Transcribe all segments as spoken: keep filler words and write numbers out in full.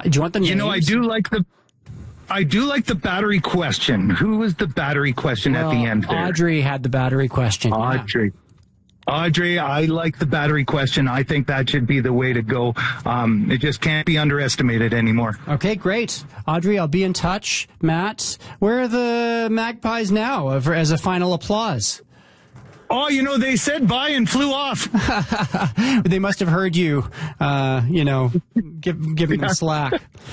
Do you want the names? You know, I do like the... I do like the battery question. Who was the battery question well, at the end there? Audrey had the battery question. Audrey. Yeah. Audrey, I like the battery question. I think that should be the way to go. Um, it just can't be underestimated anymore. Okay, great. Audrey, I'll be in touch. Matt, where are the Magpies now as a final applause? Oh, you know, they said bye and flew off. They must have heard you, uh, you know, give, giving them slack.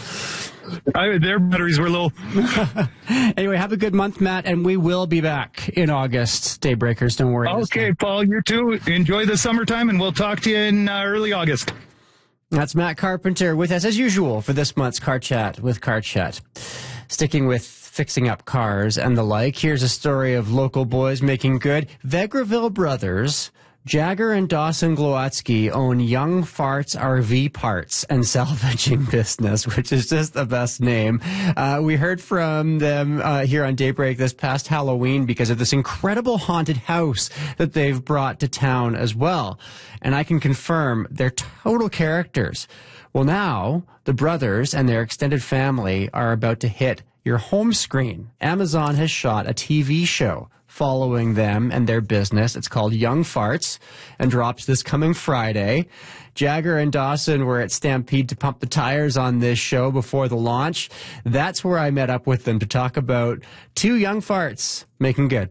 I, their batteries were low. Anyway, have a good month, Matt, and we will be back in August. Daybreakers, don't worry. Okay, Paul, you too. Enjoy the summertime, and we'll talk to you in uh, early August. That's Matt Carpenter with us, as usual, for this month's Car Chat with Car Chat. Sticking with fixing up cars and the like, here's a story of local boys making good. Vegreville brothers Jagger and Dawson Glowatsky own Young Farts R V parts and salvaging business, which is just the best name. Uh, we heard from them uh, here on Daybreak this past Halloween because of this incredible haunted house that they've brought to town as well. And I can confirm they're total characters. Well, now the brothers and their extended family are about to hit your home screen. Amazon has shot a T V show following them and their business. It's called Young Farts and drops this coming Friday. Jagger and Dawson were at Stampede to pump the tires on this show before the launch. That's where I met up with them to talk about two young farts making good.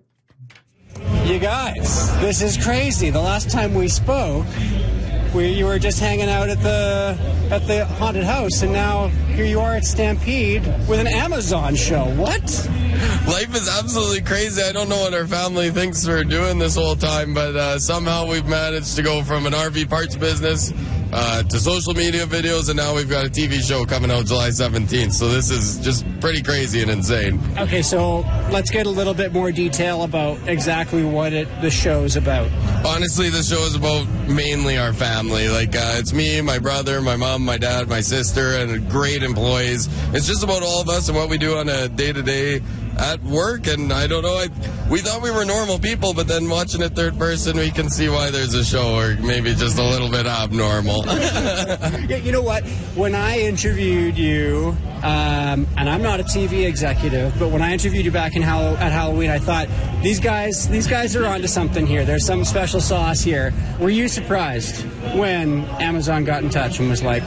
You guys, this is crazy. The last time we spoke, we, you were just hanging out at the at the haunted house, and now here you are at Stampede with an Amazon show. What? Life is absolutely crazy. I don't know what our family thinks we're doing this whole time, but uh, somehow we've managed to go from an R V parts business uh, to social media videos, and now we've got a T V show coming out July seventeenth. So this is just pretty crazy and insane. Okay, so let's get a little bit more detail about exactly what it the show's about. Honestly, the show is about mainly our family. Like, uh, it's me, my brother, my mom, my dad, my sister, and great employees. It's just about all of us and what we do on a day-to-day at work. And I don't know, I, we thought we were normal people, but then watching it third person, we can see why there's a show, or maybe just a little bit abnormal. Yeah, you know what? When I interviewed you, um, and I'm not a T V executive, but when I interviewed you back in Hall- at Halloween, I thought, these guys, these guys are onto something here. There's some special sauce here. Were you surprised when Amazon got in touch and was like,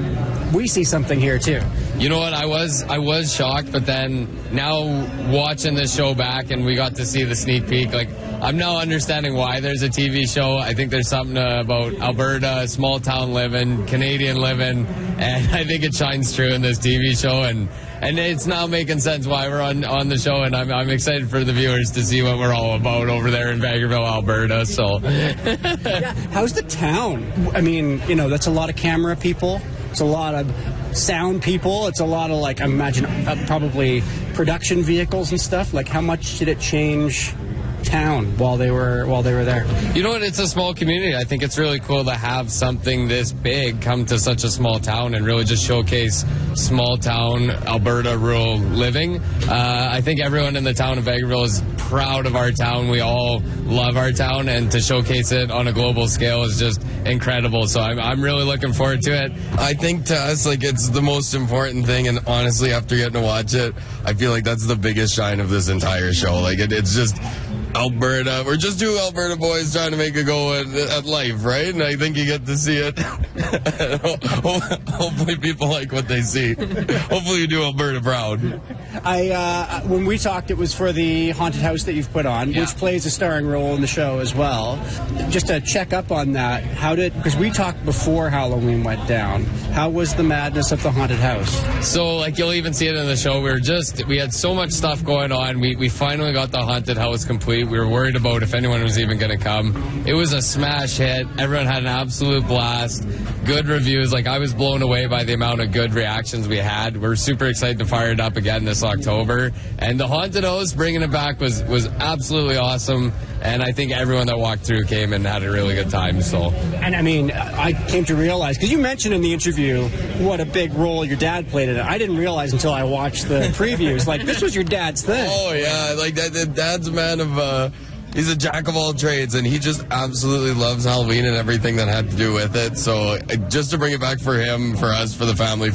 we see something here too? You know what? I was I was shocked, but then now watching this show back and we got to see the sneak peek, like, I'm now understanding why there's a T V show. I think there's something uh, about Alberta, small town living, Canadian living, and I think it shines through in this T V show, and and it's now making sense why we're on, on the show, and I'm I'm excited for the viewers to see what we're all about over there in Vegreville, Alberta. So, yeah. How's the town? I mean, you know, that's a lot of camera people. It's a lot of sound people. It's a lot of, like, I imagine, uh, probably production vehicles and stuff. Like, how much did it change town while they were while they were there? You know what? It's a small community. I think it's really cool to have something this big come to such a small town and really just showcase small town Alberta rural living. Uh, I think everyone in the town of Vegreville is proud of our town. We all love our town, and to showcase it on a global scale is just incredible. So I'm, I'm really looking forward to it. I think to us, like, it's the most important thing, and honestly, after getting to watch it, I feel like that's the biggest shine of this entire show. Like, it, it's just Alberta. We're just two Alberta boys trying to make a go at, at life, right? And I think you get to see it. Hopefully people like what they see. Hopefully you do Alberta proud. I uh, when we talked, it was for the haunted house that you've put on, yeah, which plays a starring role in the show as well. Just to check up on that, how did, because we talked before Halloween went down, how was the madness of the haunted house? So, like, you'll even see it in the show. We were just, we had so much stuff going on. We, we finally got the haunted house complete. We were worried about if anyone was even going to come. It was a smash hit. Everyone had an absolute blast. Good reviews. Like, I was blown away by the amount of good reactions we had. We're super excited to fire it up again this October. And the haunted house, bringing it back, was, was absolutely awesome. And I think everyone that walked through came and had a really good time. So, and I mean, I came to realize, because you mentioned in the interview what a big role your dad played in it. I didn't realize until I watched the previews. Like, this was your dad's thing. Oh yeah, like that. that dad's a man of. Uh, he's a jack of all trades, and he just absolutely loves Halloween and everything that had to do with it. So, uh, just to bring it back for him, for us, for the family.